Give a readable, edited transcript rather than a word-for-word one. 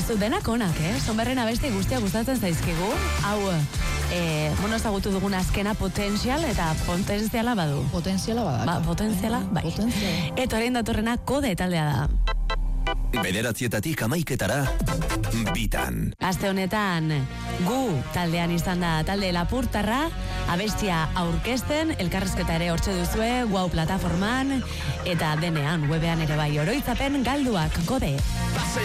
Aizu, denak onak, Sonberren abesti guztia gustatzen zaizkigu. Hau, ezagutu dugun azkena potentzial eta potentziala badu. Potentziala bada. Potentziala, bai. Potentziala. Eta orain datorrena Kode taldea da. 9:00 amaiketara, bitan. Aste honetan, gu taldean izan da talde Lapurtarra, abestia aurkezten, elkarrezketa ere hortxe duzue, Wow plataforman, eta denean, webean ere bai, oroitzapen galduak, Kode.